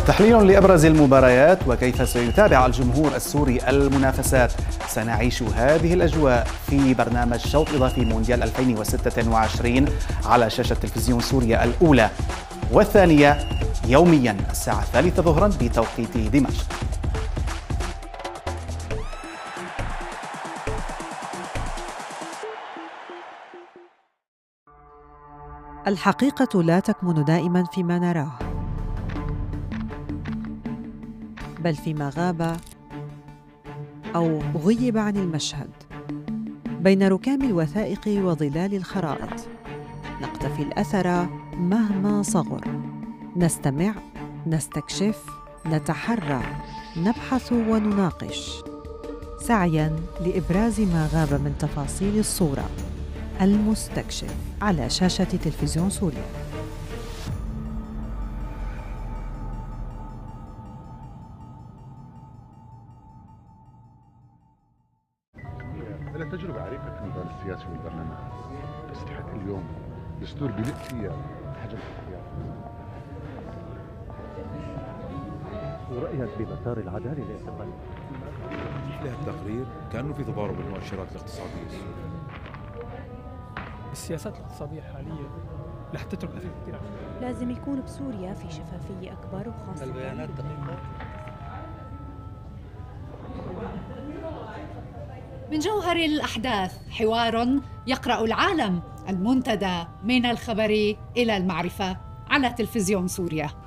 تحليل لأبرز المباريات وكيف سيتابع الجمهور السوري المنافسات. سنعيش هذه الأجواء في برنامج شوط إضافي مونديال 2026 على شاشة تلفزيون سوريا الأولى والثانية يوميا الساعة 3 ظهرا بتوقيت دمشق. الحقيقة لا تكمن دائما فيما نراه، بل فيما غاب أو غيب عن المشهد. بين ركام الوثائق وظلال الخرائط نقتفي الأثر مهما صغر، نستمع، نستكشف، نتحرى، نبحث ونناقش، سعياً لإبراز ما غاب من تفاصيل الصورة. المستكشف على شاشة تلفزيون سوريا. أنا تجربة عريقة في النظام السياسي والبرلمان، تستحق اليوم دستور بلق فيها حجم الحياة. ورأيك بمسار العدالة الاعتقالي؟ يحلى التقرير كأنه في تضارب بالمؤشرات الاقتصادية السورية. السياسات الاقتصادية الحالية رح تترك أثر كثير. لازم يكون بسوريا في شفافية أكبر وخاصة البيانات دقيقة. من جوهر الأحداث حوار يقرأ العالم، المنتدى من الخبر إلى المعرفة على تلفزيون سوريا.